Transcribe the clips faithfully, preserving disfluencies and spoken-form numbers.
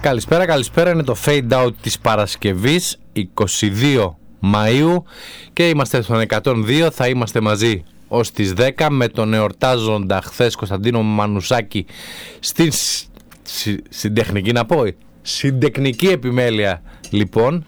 Καλησπέρα, καλησπέρα. Είναι το Fade Out της Παρασκευής είκοσι δύο Μαΐου και είμαστε στον εκατόν δύο. Θα είμαστε μαζί ως τις δέκα με τον εορτάζοντα χθες Κωνσταντίνο Μανουσάκη στην συ, συντεχνική να πω συντεχνική επιμέλεια λοιπόν.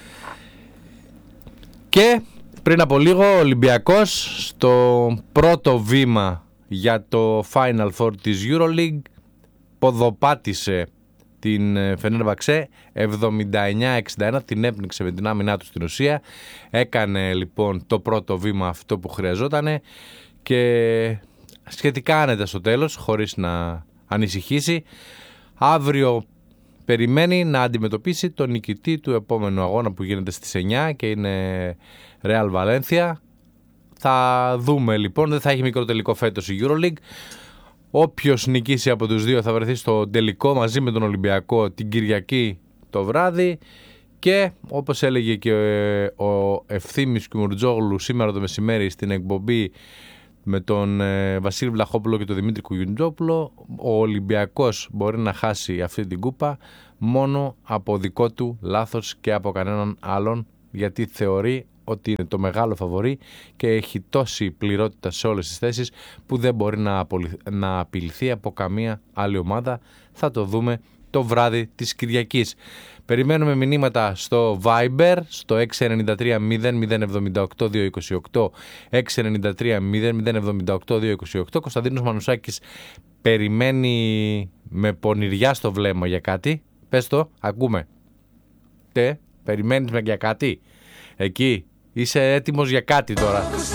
Και πριν από λίγο ο Ολυμπιακός στο πρώτο βήμα για το Final Four της EuroLeague ποδοπάτησε την Φενέρμπαξε εβδομήντα εννιά εξήντα ένα, την έπνιξε με την άμυνά του στην ουσία. Έκανε λοιπόν το πρώτο βήμα αυτό που χρειαζόταν και σχετικά άνετα στο τέλος, χωρίς να ανησυχήσει. Αύριο περιμένει να αντιμετωπίσει τον νικητή του επόμενου αγώνα που γίνεται στις εννιά και είναι Real Valencia. Θα δούμε λοιπόν, δεν θα έχει μικρό τελικό φέτος η EuroLeague. Όποιος νικήσει από τους δύο θα βρεθεί στο τελικό μαζί με τον Ολυμπιακό την Κυριακή το βράδυ. Και όπως έλεγε και ο Ευθύμης Κιμουρτζόγλου σήμερα το μεσημέρι στην εκπομπή με τον Βασίλη Βλαχόπουλο και τον Δημήτρη Κουγιουντζόπουλο, ο Ολυμπιακός μπορεί να χάσει αυτή την κούπα μόνο από δικό του λάθος και από κανέναν άλλον, γιατί θεωρεί ότι είναι το μεγάλο φαβορί και έχει τόση πληρότητα σε όλες τις θέσεις που δεν μπορεί να, απολυ... να απειληθεί από καμία άλλη ομάδα. Θα το δούμε το βράδυ της Κυριακής. Περιμένουμε μηνύματα στο Viber στο έξι εννιά τρία μηδέν μηδέν επτά οκτώ δύο δύο οκτώ, έξι εννιά τρία μηδέν μηδέν επτά οκτώ δύο δύο οκτώ. Κωνσταντίνος Μανουσάκης περιμένει με πονηριά στο βλέμμα για κάτι. Πες το, ακούμε. Τε, περιμένεις με για κάτι. Εκεί είσαι έτοιμος για κάτι τώρα.